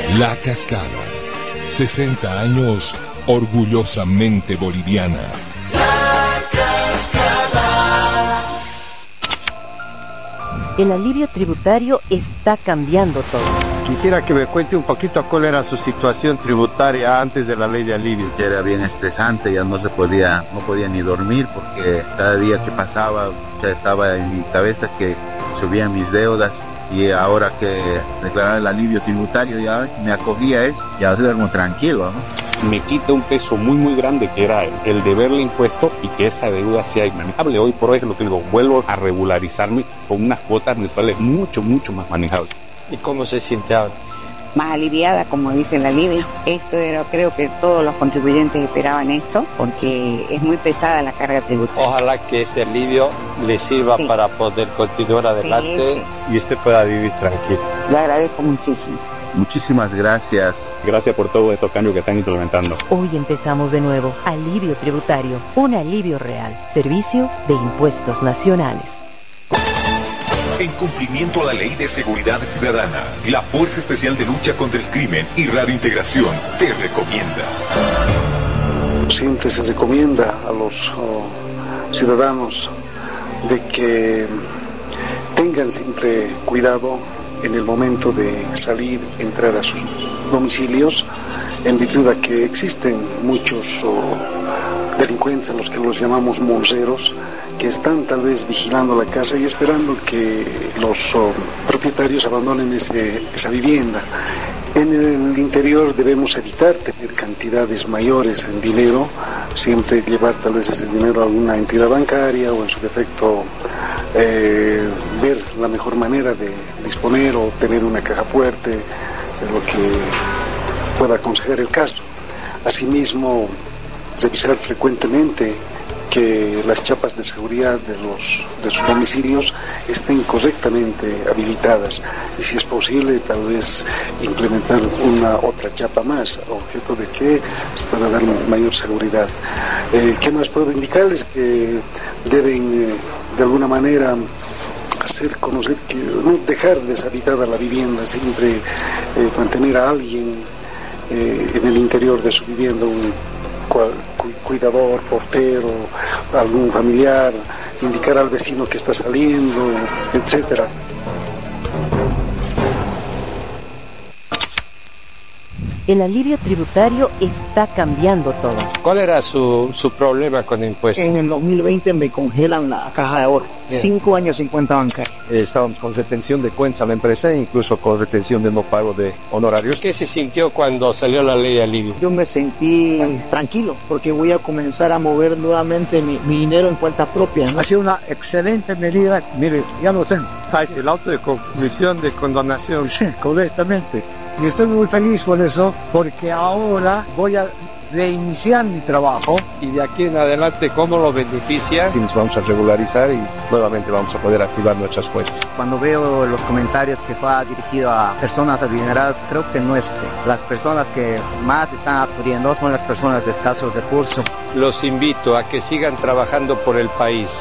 La Cascada. 60 años orgullosamente boliviana. La Cascada. El alivio tributario está cambiando todo. Quisiera que me cuente un poquito cuál era su situación tributaria antes de la ley de alivio. Era bien estresante, ya no podía ni dormir porque cada día que pasaba ya estaba en mi cabeza que subían mis deudas. Y ahora que declarar el alivio tributario ya me acogía eso, ya duermo tranquilo, ¿no? Me quita un peso muy grande que era el deberle impuesto y que esa deuda sea inmanejable. Hoy por hoy es lo que digo, vuelvo a regularizarme con unas cuotas mensuales mucho más manejables. ¿Y cómo se siente ahora? Más aliviada, como dice el alivio. Esto era, creo que todos los contribuyentes esperaban esto, porque es muy pesada la carga tributaria. Ojalá que ese alivio le sirva para poder continuar adelante y usted pueda vivir tranquilo. Le agradezco muchísimo. Muchísimas gracias. Gracias por todos estos cambios que están implementando. Hoy empezamos de nuevo. Alivio tributario. Un alivio real. Servicio de Impuestos Nacionales. En cumplimiento a la Ley de Seguridad Ciudadana, la Fuerza Especial de Lucha contra el Crimen y Radio Integración te recomienda. Siempre se recomienda a los ciudadanos de que tengan siempre cuidado en el momento de salir, entrar a sus domicilios, en virtud de que existen muchos delincuentes, a los que los llamamos monceros, que están tal vez vigilando la casa y esperando que los propietarios abandonen esa vivienda. En el interior debemos evitar tener cantidades mayores en dinero, siempre llevar tal vez ese dinero a alguna entidad bancaria o en su defecto ver la mejor manera de disponer o tener una caja fuerte, lo que pueda aconsejar el caso. Asimismo, revisar frecuentemente que las chapas de seguridad de sus domicilios estén correctamente habilitadas y, si es posible, tal vez implementar una otra chapa más, objeto de que se pueda dar mayor seguridad. ¿Qué más puedo indicarles? Que deben de alguna manera hacer conocer que no dejar deshabitada la vivienda, siempre mantener a alguien en el interior de su vivienda, un cuidador, portero, algún familiar, indicar al vecino que está saliendo, etcétera. El alivio tributario está cambiando todo. ¿Cuál era su problema con impuestos? En el 2020 me congelan la caja de ahorro. 5 años sin cuenta bancaria. Estábamos con retención de cuentas a la empresa e incluso con retención de no pago de honorarios. ¿Qué se sintió cuando salió la ley de alivio? Yo me sentí tranquilo porque voy a comenzar a mover nuevamente mi dinero en cuenta propia, ¿no? Ha sido una excelente medida. Mire, ya lo tengo. El auto de conclusión de condonación. Sí, correctamente. Y estoy muy feliz por eso, porque ahora voy a reiniciar mi trabajo. Y de aquí en adelante, ¿cómo lo beneficia? Sí, nos vamos a regularizar y nuevamente vamos a poder activar nuestras cuentas. Cuando veo los comentarios que fue dirigido a personas adineradas, creo que no es así. Las personas que más están acudiendo son las personas de escasos recursos. Los invito a que sigan trabajando por el país.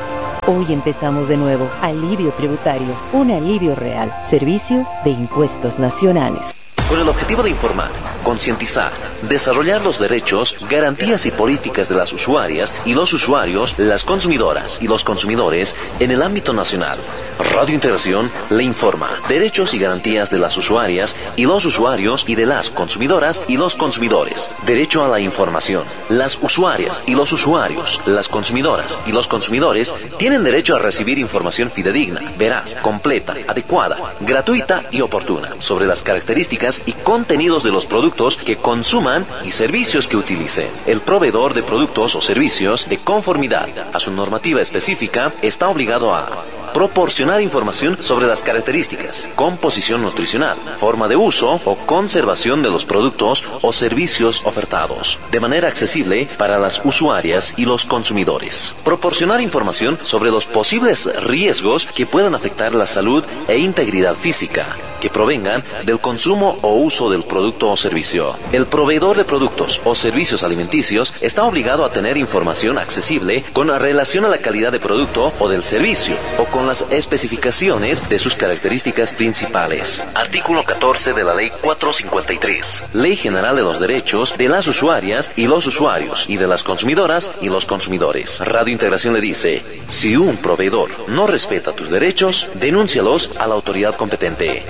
Hoy empezamos de nuevo. Alivio tributario. Un alivio real. Servicio de Impuestos Nacionales. Con el objetivo de informar, concientizar, desarrollar los derechos, garantías y políticas de las usuarias y los usuarios, las consumidoras y los consumidores en el ámbito nacional. Radio Integración le informa derechos y garantías de las usuarias y los usuarios y de las consumidoras y los consumidores. Derecho a la información. Las usuarias y los usuarios, las consumidoras y los consumidores tienen derecho a recibir información fidedigna, veraz, completa, adecuada, gratuita y oportuna sobre las características y contenidos de los productos que consuman y servicios que utilicen. El proveedor de productos o servicios, de conformidad a su normativa específica, está obligado a proporcionar información sobre las características, composición nutricional, forma de uso o conservación de los productos o servicios ofertados, de manera accesible para las usuarias y los consumidores. Proporcionar información sobre los posibles riesgos que puedan afectar la salud e integridad física, que provengan del consumo o uso del producto o servicio. El proveedor de productos o servicios alimenticios está obligado a tener información accesible con relación a la calidad de producto o del servicio, o con con las especificaciones de sus características principales. Artículo 14 de la Ley 453. Ley General de los Derechos de las Usuarias y los Usuarios y de las Consumidoras y los Consumidores. Radio Integración le dice, si un proveedor no respeta tus derechos, denúncialos a la autoridad competente.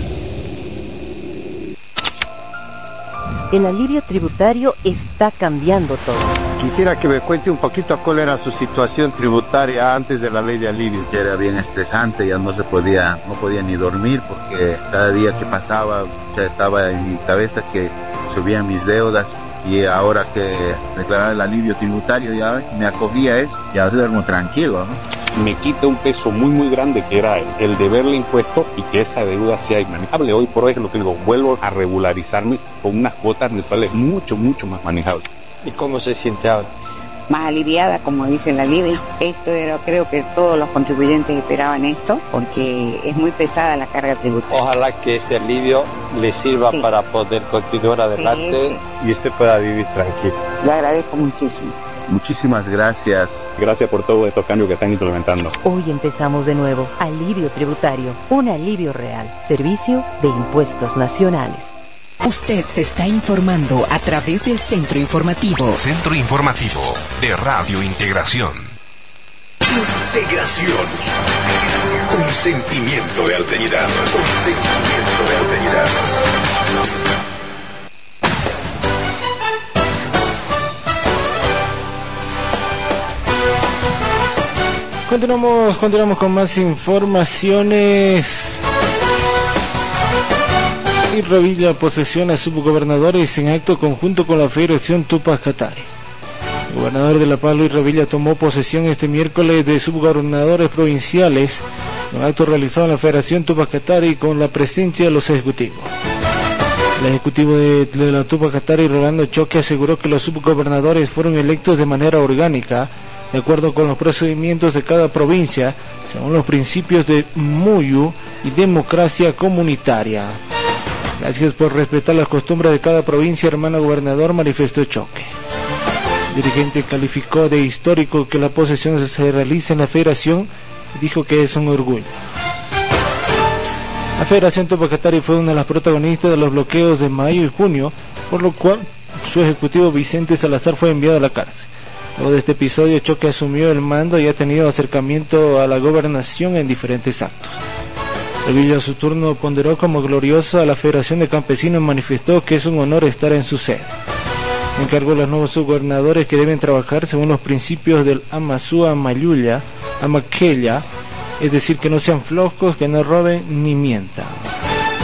El alivio tributario está cambiando todo. Quisiera que me cuente un poquito cuál era su situación tributaria antes de la ley de alivio. Que era bien estresante, ya no podía ni dormir porque cada día que pasaba ya estaba en mi cabeza que subían mis deudas, y ahora que declarar el alivio tributario ya me acogía a eso, ya duermo tranquilo, ¿no? Me quita un peso muy grande que era el deberle impuesto y que esa deuda sea inmanejable. Hoy por hoy es lo que digo, vuelvo a regularizarme con unas cuotas mensuales mucho más manejables. ¿Y cómo se siente ahora? Más aliviada, como dice el alivio. Esto era, creo que todos los contribuyentes esperaban esto, porque es muy pesada la carga tributaria. Ojalá que este alivio le sirva para poder continuar adelante y usted pueda vivir tranquilo. Le agradezco muchísimo. Muchísimas gracias. Gracias por todos estos cambios que están implementando. Hoy empezamos de nuevo. Alivio tributario. Un alivio real. Servicio de Impuestos Nacionales. Usted se está informando a través del Centro Informativo. Centro Informativo de Radio Integración. Integración. Un sentimiento de alteridad. Un sentimiento de alteridad. Continuamos con más informaciones. Irravilla posesiona subgobernadores en acto conjunto con la Federación Tupac Katari. El gobernador de La Paz, Luis Ravilla, tomó posesión este miércoles de subgobernadores provinciales en un acto realizado en la Federación Tupac Katari con la presencia de los ejecutivos. El ejecutivo de la Tupac Katari, Rolando Choque, aseguró que los subgobernadores fueron electos de manera orgánica, de acuerdo con los procedimientos de cada provincia, según los principios de MUYU y democracia comunitaria. Gracias por respetar las costumbres de cada provincia, hermano gobernador, manifestó Choque. El dirigente calificó de histórico que la posesión se realice en la federación y dijo que es un orgullo. La Federación Tupac Katari fue una de las protagonistas de los bloqueos de mayo y junio, por lo cual su ejecutivo Vicente Salazar fue enviado a la cárcel. Luego de este episodio, Choque asumió el mando y ha tenido acercamiento a la gobernación en diferentes actos. Ravilla a su turno ponderó como gloriosa a la Federación de Campesinos y manifestó que es un honor estar en su sede. Encargó a los nuevos subgobernadores que deben trabajar según los principios del Amasúa Mayulla, Amaquella, es decir, que no sean flojos, que no roben ni mientan.